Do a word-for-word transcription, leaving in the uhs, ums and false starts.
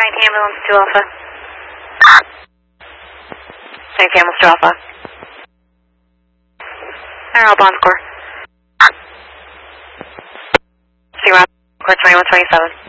nineteen ambulance two Alpha. nineteen ambulance two Alpha. Arrow bond score. Zero, course twenty-one twenty-seven.